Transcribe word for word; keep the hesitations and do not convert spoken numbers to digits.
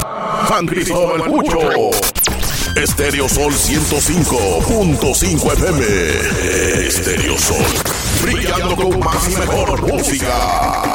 San Cristóbal Mucho. Estéreo Sol ciento cinco punto cinco F M. Estéreo Sol, brillando con más y mejor música.